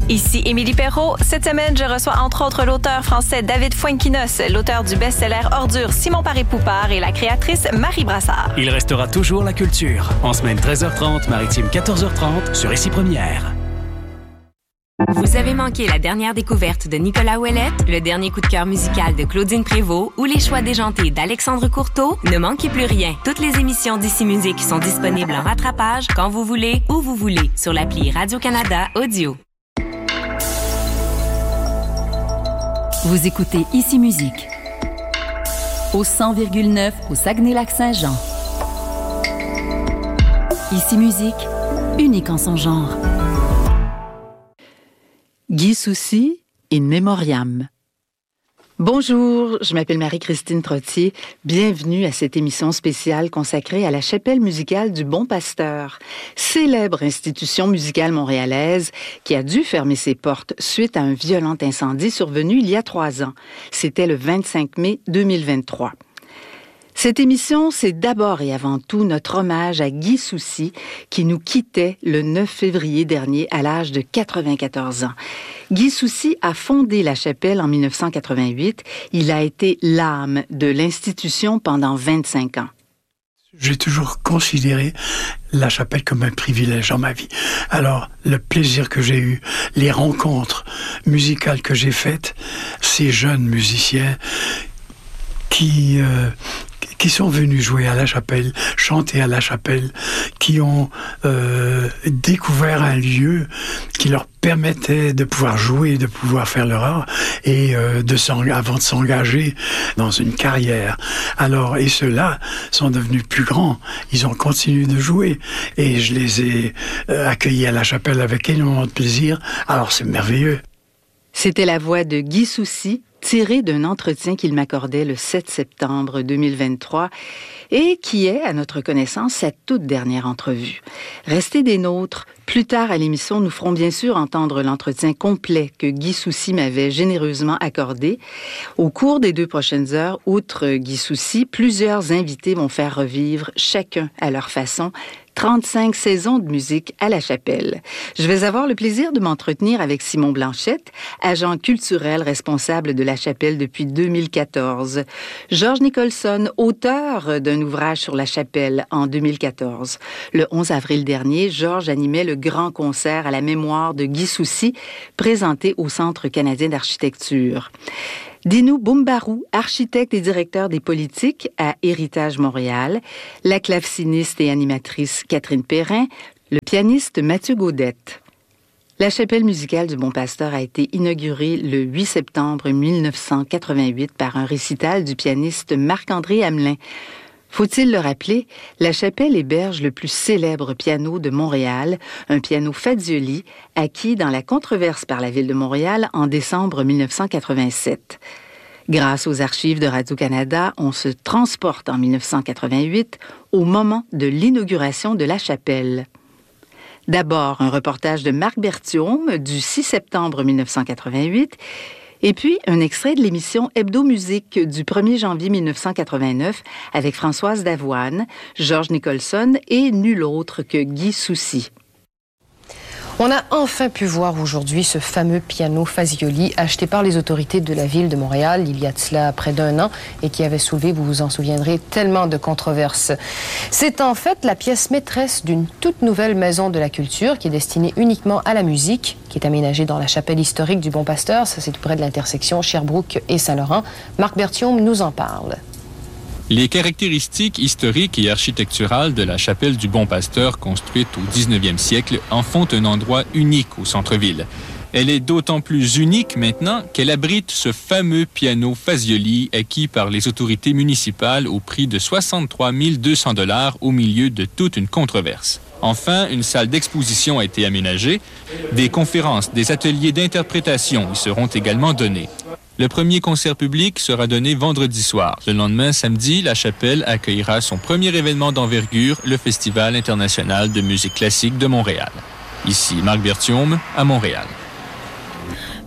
Ici Émilie Perrault. Cette semaine, je reçois entre autres l'auteur français David Fuenquinos, l'auteur du best-seller Ordure Simon Paré-Poupard et la créatrice Marie Brassard. Il restera toujours la culture. En semaine 13h30, maritime 14h30 sur Ici Première. Vous avez manqué la dernière découverte de Nicolas Ouellette, le dernier coup de cœur musical de Claudine Prévost ou les choix déjantés d'Alexandre Courteau? Ne manquez plus rien. Toutes les émissions d'Ici Musique sont disponibles en rattrapage quand vous voulez, où vous voulez, sur l'appli Radio-Canada Audio. Vous écoutez Ici Musique au 100,9 au Saguenay-Lac-Saint-Jean. Ici Musique, unique en son genre. Guy Soucy, in memoriam. Bonjour, je m'appelle Marie-Christine Trottier. Bienvenue à cette émission spéciale consacrée à la chapelle musicale du Bon Pasteur, célèbre institution musicale montréalaise qui a dû fermer ses portes suite à un violent incendie survenu il y a 3 ans. C'était le 25 mai 2023. Cette émission, c'est d'abord et avant tout notre hommage à Guy Soucy, qui nous quittait le 9 février dernier à l'âge de 94 ans. Guy Soucy a fondé la chapelle en 1988. Il a été l'âme de l'institution pendant 25 ans. J'ai toujours considéré la chapelle comme un privilège dans ma vie. Alors, le plaisir que j'ai eu, les rencontres musicales que j'ai faites, ces jeunes musiciens qui sont venus jouer à la chapelle, chanter à la chapelle, qui ont découvert un lieu qui leur permettait de pouvoir jouer, de pouvoir faire leur art et avant de s'engager dans une carrière. Alors, et ceux-là sont devenus plus grands. Ils ont continué de jouer et je les ai accueillis à la chapelle avec énormément de plaisir. Alors, c'est merveilleux. C'était la voix de Guy Soucy, tiré d'un entretien qu'il m'accordait le 7 septembre 2023 et qui est, à notre connaissance, sa toute dernière entrevue. Restez des nôtres. Plus tard à l'émission, nous ferons bien sûr entendre l'entretien complet que Guy Soucy m'avait généreusement accordé. Au cours des 2 prochaines heures, outre Guy Soucy, plusieurs invités vont faire revivre, chacun à leur façon, 35 saisons de musique à la chapelle. Je vais avoir le plaisir de m'entretenir avec Simon Blanchette, agent culturel responsable de la chapelle depuis 2014. Georges Nicholson, auteur d'un ouvrage sur la chapelle en 2014. Le 11 avril dernier, Georges animait le grand concert à la mémoire de Guy Soucy, présenté au Centre canadien d'architecture. Dinou Boumbarou, architecte et directeur des politiques à Héritage Montréal, la claveciniste et animatrice Catherine Perrin, le pianiste Mathieu Gaudette. La chapelle musicale du Bon Pasteur a été inaugurée le 8 septembre 1988 par un récital du pianiste Marc-André Hamelin. Faut-il le rappeler, la chapelle héberge le plus célèbre piano de Montréal, un piano Fazioli, acquis dans la controverse par la Ville de Montréal en décembre 1987. Grâce aux archives de Radio-Canada, on se transporte en 1988 au moment de l'inauguration de la chapelle. D'abord, un reportage de Marc Berthiaume du 6 septembre 1988, et puis un extrait de l'émission Hebdo Musique du 1er janvier 1989 avec Françoise Davoine, Georges Nicholson et nul autre que Guy Soucy. On a enfin pu voir aujourd'hui ce fameux piano Fazioli acheté par les autorités de la ville de Montréal il y a de cela près d'1 an et qui avait soulevé, vous vous en souviendrez, tellement de controverses. C'est en fait la pièce maîtresse d'une toute nouvelle maison de la culture qui est destinée uniquement à la musique, qui est aménagée dans la chapelle historique du Bon Pasteur. Ça, c'est tout près de l'intersection Sherbrooke et Saint-Laurent. Marc Berthiaume nous en parle. Les caractéristiques historiques et architecturales de la chapelle du Bon Pasteur, construite au 19e siècle, en font un endroit unique au centre-ville. Elle est d'autant plus unique maintenant qu'elle abrite ce fameux piano Fazioli acquis par les autorités municipales au prix de 63 200 $ au milieu de toute une controverse. Enfin, une salle d'exposition a été aménagée. Des conférences, des ateliers d'interprétation y seront également donnés. Le premier concert public sera donné vendredi soir. Le lendemain, samedi, la chapelle accueillera son premier événement d'envergure, le Festival international de musique classique de Montréal. Ici Marc Berthiaume, à Montréal.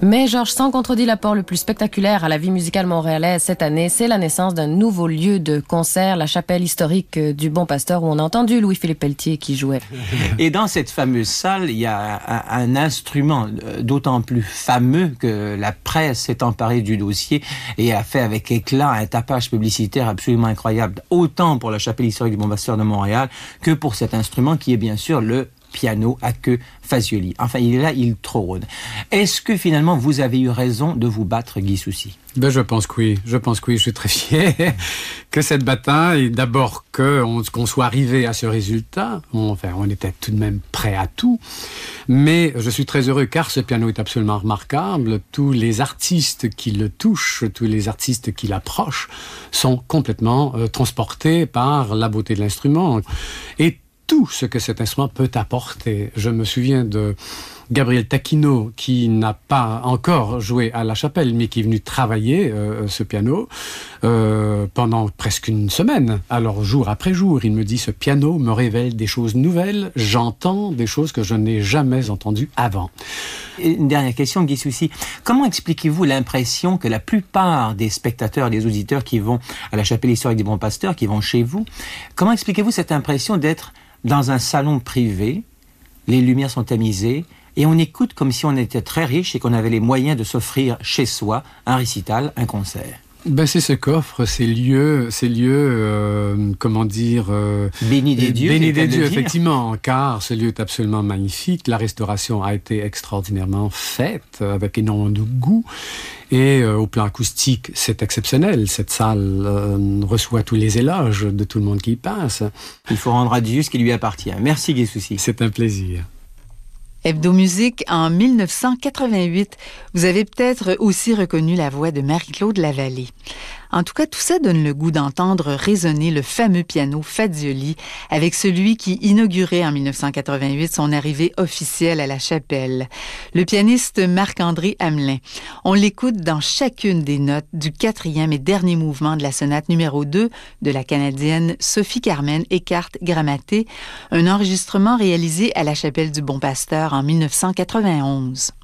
Mais Georges, sans contredit, l'apport le plus spectaculaire à la vie musicale montréalaise cette année, c'est la naissance d'un nouveau lieu de concert, la chapelle historique du Bon Pasteur, où on a entendu Louis-Philippe Pelletier qui jouait. Et dans cette fameuse salle, il y a un instrument d'autant plus fameux que la presse s'est emparée du dossier et a fait avec éclat un tapage publicitaire absolument incroyable, autant pour la chapelle historique du Bon Pasteur de Montréal que pour cet instrument qui est bien sûr le piano à queue Fazioli. Enfin, il est là, il trône. Est-ce que finalement vous avez eu raison de vous battre, Guy Soucy? Je pense que oui. Je suis très fier que cette bataille, d'abord qu'on soit arrivé à ce résultat. On était tout de même prêt à tout. Mais je suis très heureux car ce piano est absolument remarquable. Tous les artistes qui le touchent, tous les artistes qui l'approchent sont complètement transportés par la beauté de l'instrument. Et tout ce que cet instrument peut apporter. Je me souviens de Gabriel Taquino, qui n'a pas encore joué à la chapelle, mais qui est venu travailler ce piano pendant presque une semaine. Alors, jour après jour, il me dit, ce piano me révèle des choses nouvelles, j'entends des choses que je n'ai jamais entendues avant. Une dernière question, Guy Soucy. Comment expliquez-vous l'impression que la plupart des spectateurs, des auditeurs qui vont à la chapelle historique du Bon Pasteur, qui vont chez vous, comment expliquez-vous cette impression d'être dans un salon privé, les lumières sont tamisées, et on écoute comme si on était très riche et qu'on avait les moyens de s'offrir chez soi un récital, un concert? C'est ce qu'offrent ces lieux, comment dire... bénis des dieux, effectivement, car ce lieu est absolument magnifique. La restauration a été extraordinairement faite, avec énormément de goût. Et au plan acoustique, c'est exceptionnel. Cette salle reçoit tous les éloges de tout le monde qui y passe. Il faut rendre à Dieu ce qui lui appartient. Merci, Guy Soucy. C'est un plaisir. Hebdo-Musique, en 1988, vous avez peut-être aussi reconnu la voix de Marie-Claude Lavallée. En tout cas, tout ça donne le goût d'entendre résonner le fameux piano Fazioli avec celui qui inaugurait en 1988 son arrivée officielle à la chapelle, le pianiste Marc-André Hamelin. On l'écoute dans chacune des notes du 4e et dernier mouvement de la sonate numéro 2 de la Canadienne Sophie-Carmen Eckhardt-Grammaté, un enregistrement réalisé à la chapelle du Bon Pasteur en 1991.